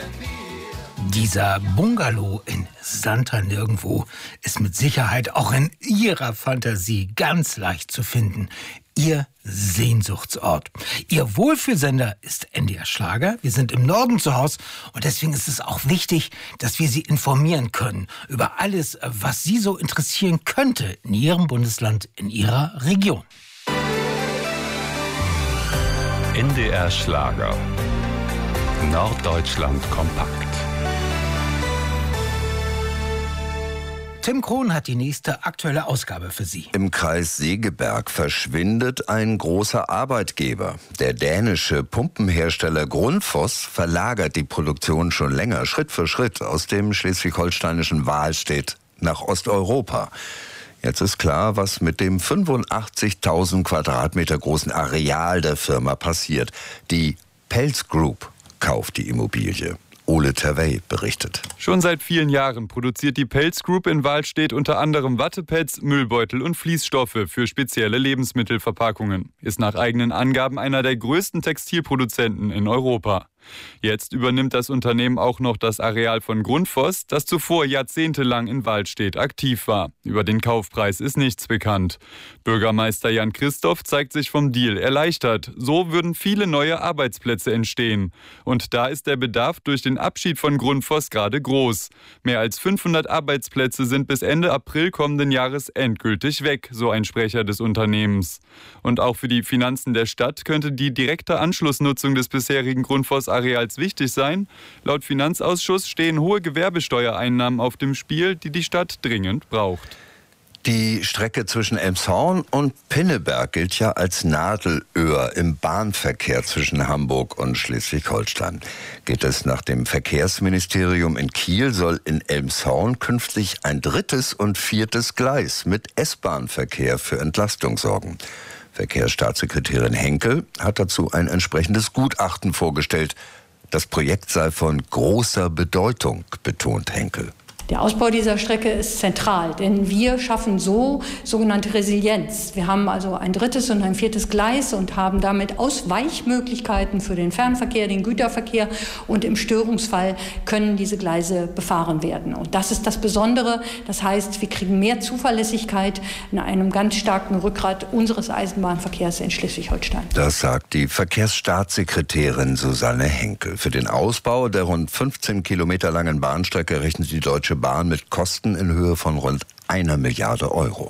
Dieser Bungalow in Santa Nirgendwo ist mit Sicherheit auch in Ihrer Fantasie ganz leicht zu finden. Ihr Sehnsuchtsort. Ihr Wohlfühlsender ist NDR Schlager. Wir sind im Norden zu Hause und deswegen ist es auch wichtig, dass wir Sie informieren können über alles, was Sie so interessieren könnte in Ihrem Bundesland, in Ihrer Region. NDR Schlager. Norddeutschland kompakt. Tim Krohn hat die nächste aktuelle Ausgabe für Sie. Im Kreis Segeberg verschwindet ein großer Arbeitgeber. Der dänische Pumpenhersteller Grundfos verlagert die Produktion schon länger, Schritt für Schritt, aus dem schleswig-holsteinischen Wahlstedt nach Osteuropa. Jetzt ist klar, was mit dem 85.000 Quadratmeter großen Areal der Firma passiert. Die Pelz Group kauft die Immobilie. Ole Terwey berichtet. Schon seit vielen Jahren produziert die Pelz Group in Wahlstedt unter anderem Wattepads, Müllbeutel und Fließstoffe für spezielle Lebensmittelverpackungen. Ist nach eigenen Angaben einer der größten Textilproduzenten in Europa. Jetzt übernimmt das Unternehmen auch noch das Areal von Grundfos, das zuvor jahrzehntelang in Wahlstedt aktiv war. Über den Kaufpreis ist nichts bekannt. Bürgermeister Jan Christoph zeigt sich vom Deal erleichtert. So würden viele neue Arbeitsplätze entstehen. Und da ist der Bedarf durch den Abschied von Grundfos gerade groß. Mehr als 500 Arbeitsplätze sind bis Ende April kommenden Jahres endgültig weg, so ein Sprecher des Unternehmens. Und auch für die Finanzen der Stadt könnte die direkte Anschlussnutzung des bisherigen Grundfos-Areals wichtig sein. Laut Finanzausschuss stehen hohe Gewerbesteuereinnahmen auf dem Spiel, die die Stadt dringend braucht. Die Strecke zwischen Elmshorn und Pinneberg gilt ja als Nadelöhr im Bahnverkehr zwischen Hamburg und Schleswig-Holstein. Geht es nach dem Verkehrsministerium in Kiel, soll in Elmshorn künftig ein 3. und 4. Gleis mit S-Bahn-Verkehr für Entlastung sorgen. Verkehrsstaatssekretärin Henkel hat dazu ein entsprechendes Gutachten vorgestellt. Das Projekt sei von großer Bedeutung, betont Henkel. Der Ausbau dieser Strecke ist zentral, denn wir schaffen so sogenannte Resilienz. Wir haben also ein 3. und ein 4. Gleis und haben damit Ausweichmöglichkeiten für den Fernverkehr, den Güterverkehr, und im Störungsfall können diese Gleise befahren werden. Und das ist das Besondere. Das heißt, wir kriegen mehr Zuverlässigkeit in einem ganz starken Rückgrat unseres Eisenbahnverkehrs in Schleswig-Holstein. Das sagt die Verkehrsstaatssekretärin Susanne Henkel. Für den Ausbau der rund 15 Kilometer langen Bahnstrecke rechnet die Deutsche Bahn mit Kosten in Höhe von rund 1 Milliarde Euro.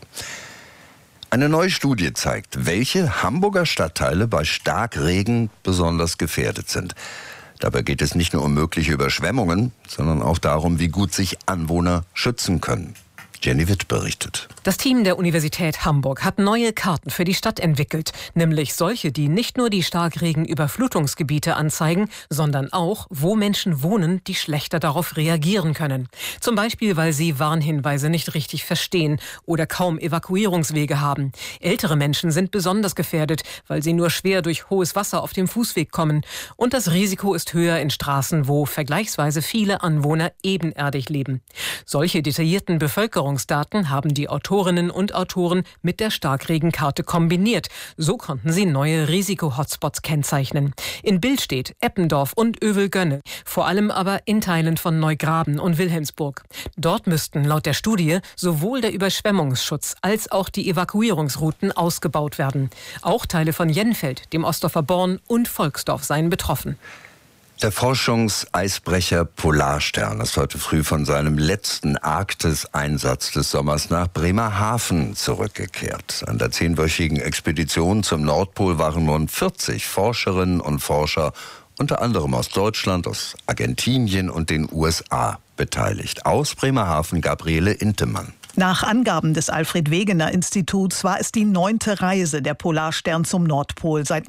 Eine neue Studie zeigt, welche Hamburger Stadtteile bei Starkregen besonders gefährdet sind. Dabei geht es nicht nur um mögliche Überschwemmungen, sondern auch darum, wie gut sich Anwohner schützen können. Jenny Witt berichtet. Das Team der Universität Hamburg hat neue Karten für die Stadt entwickelt, nämlich solche, die nicht nur die Starkregen-Überflutungsgebiete anzeigen, sondern auch, wo Menschen wohnen, die schlechter darauf reagieren können. Zum Beispiel, weil sie Warnhinweise nicht richtig verstehen oder kaum Evakuierungswege haben. Ältere Menschen sind besonders gefährdet, weil sie nur schwer durch hohes Wasser auf dem Fußweg kommen. Und das Risiko ist höher in Straßen, wo vergleichsweise viele Anwohner ebenerdig leben. Solche detaillierten Bevölkerungsdaten haben die Autorinnen und Autoren mit der Starkregenkarte kombiniert. So konnten sie neue Risiko-Hotspots kennzeichnen. In Bild steht Eppendorf und Övelgönne, vor allem aber in Teilen von Neugraben und Wilhelmsburg. Dort müssten laut der Studie sowohl der Überschwemmungsschutz als auch die Evakuierungsrouten ausgebaut werden. Auch Teile von Jennfeld, dem Ostdorfer Born und Volksdorf seien betroffen. Der Forschungseisbrecher Polarstern ist heute früh von seinem letzten Arktis-Einsatz des Sommers nach Bremerhaven zurückgekehrt. An der 10-wöchigen Expedition zum Nordpol waren rund 40 Forscherinnen und Forscher, unter anderem aus Deutschland, aus Argentinien und den USA, beteiligt. Aus Bremerhaven Gabriele Intemann. Nach Angaben des Alfred-Wegener-Instituts war es die 9. Reise der Polarstern zum Nordpol seit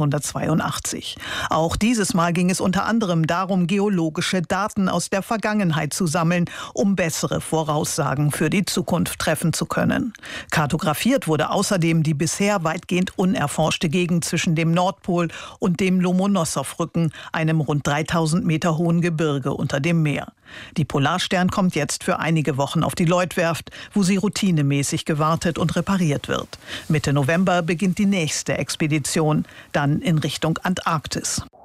1982. Auch dieses Mal ging es unter anderem darum, geologische Daten aus der Vergangenheit zu sammeln, um bessere Voraussagen für die Zukunft treffen zu können. Kartografiert wurde außerdem die bisher weitgehend unerforschte Gegend zwischen dem Nordpol und dem Lomonossow-Rücken, einem rund 3000 Meter hohen Gebirge unter dem Meer. Die Polarstern kommt jetzt für einige Wochen auf die Lloydwerft, wo sie routinemäßig gewartet und repariert wird. Mitte November beginnt die nächste Expedition, dann in Richtung Antarktis.